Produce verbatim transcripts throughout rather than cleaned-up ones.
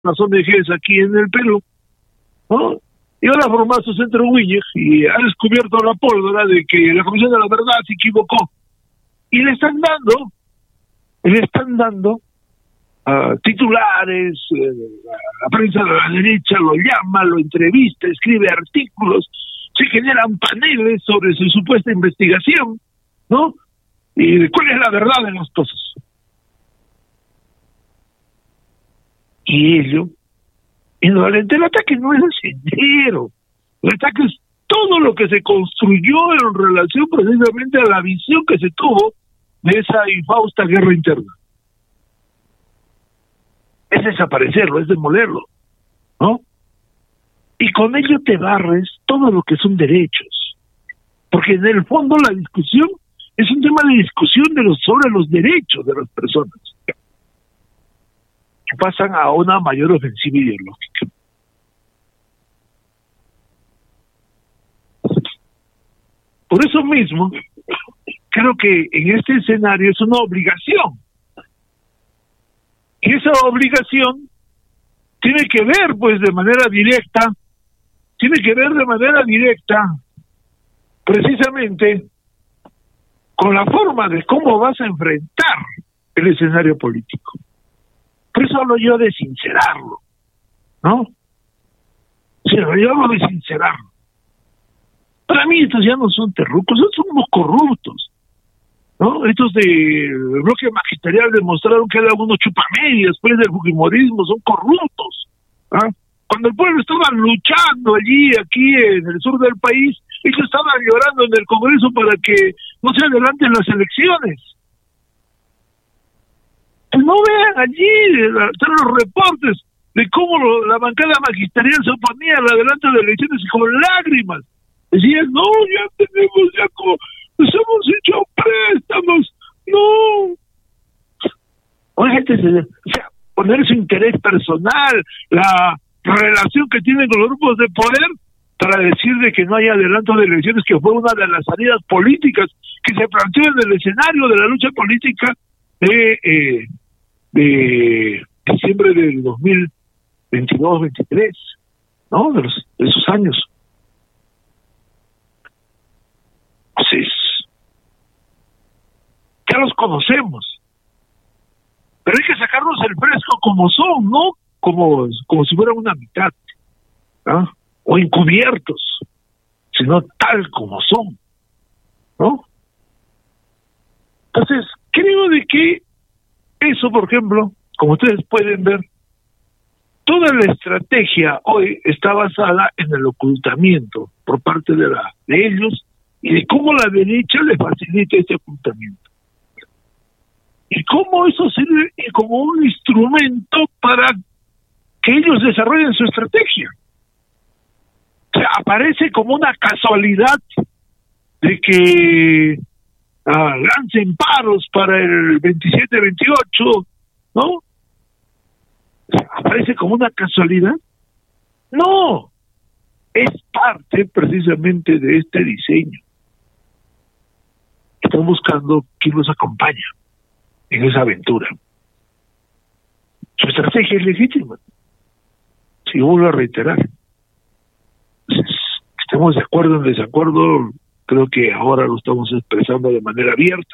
las O N Ges aquí en el Perú, ¿no? Y ahora formó su centro Wiñez y ha descubierto la pólvora de que la Comisión de la Verdad se equivocó. Y le están dando, le están dando uh, titulares, eh, la prensa de la derecha lo llama, lo entrevista, escribe artículos, se generan paneles sobre su supuesta investigación, ¿no? Y cuál es la verdad de las cosas. Y ello, indudablemente el ataque no es sincero, el ataque es todo lo que se construyó en relación precisamente a la visión que se tuvo de esa infausta guerra interna. Es desaparecerlo, es demolerlo, ¿no? Y con ello te barres todo lo que son derechos, porque en el fondo la discusión es un tema de discusión de los sobre los derechos de las personas, que pasan a una mayor ofensiva ideológica. Por eso mismo, creo que en este escenario es una obligación. Y esa obligación tiene que ver, pues, de manera directa, tiene que ver de manera directa, precisamente, con la forma de cómo vas a enfrentar el escenario político. Por eso hablo yo de sincerarlo, ¿no? Sí, yo hablo de sincerarlo. Para mí estos ya no son terrucos, estos son unos corruptos, ¿no? Estos del bloque magisterial demostraron que eran unos chupamedias, después del fujimorismo, son corruptos, ¿ah? Cuando el pueblo estaba luchando allí, aquí en el sur del país, ellos estaban llorando en el Congreso para que no se adelanten las elecciones. Pues no vean allí están los reportes de cómo lo, la bancada magisterial se oponía al adelanto de elecciones y con lágrimas decían, no, ya tenemos, ya como, nos hemos hecho préstamos, no. Oye, gente, o sea, poner su interés personal, la relación que tienen con los grupos de poder para decir de que no hay adelanto de elecciones, que fue una de las salidas políticas que se planteó en el escenario de la lucha política de, eh, de diciembre del dos mil veintidós veintitrés, ¿no? De, los, de esos años. Entonces, ya los conocemos, pero hay que sacarlos el fresco como son, no como, como si fueran una mitad, ¿no? O encubiertos, sino tal como son, ¿no? Entonces, creo de que eso, por ejemplo, como ustedes pueden ver, toda la estrategia hoy está basada en el ocultamiento por parte de, la, de ellos y de cómo la derecha le facilita este ocultamiento. Y cómo eso sirve como un instrumento para que ellos desarrollen su estrategia. O sea, aparece como una casualidad de que ah, lancen paros para el veintisiete veintiocho, ¿no? O sea, aparece como una casualidad. No, es parte precisamente de este diseño. Están buscando quién los acompaña en esa aventura. Su estrategia es legítima. Si vuelvo a reiterar, estemos de acuerdo o en desacuerdo, creo que ahora lo estamos expresando de manera abierta.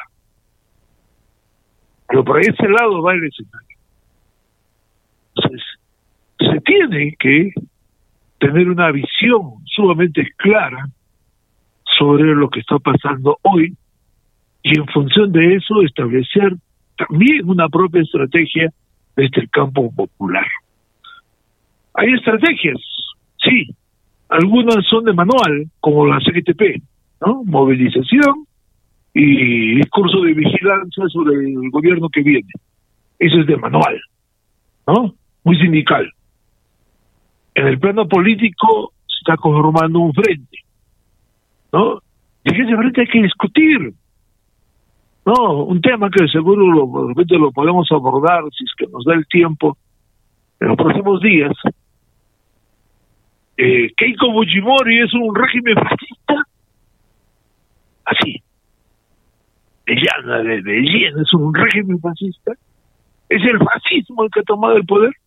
Pero por ese lado va el escenario. Entonces, se tiene que tener una visión sumamente clara sobre lo que está pasando hoy y en función de eso establecer también una propia estrategia desde el campo popular. Hay estrategias, sí, algunas son de manual, como la C G T P, ¿no? Movilización y discurso de vigilancia sobre el gobierno que viene. Eso es de manual, ¿no? Muy sindical. En el plano político se está conformando un frente, ¿no? Y en ese frente hay que discutir, ¿no? Un tema que seguro lo, de repente lo podemos abordar, si es que nos da el tiempo, en los próximos días. Eh, Keiko Fujimori es un régimen fascista, así, de llana, de, de lleno, es un régimen fascista, es el fascismo el que ha tomado el poder.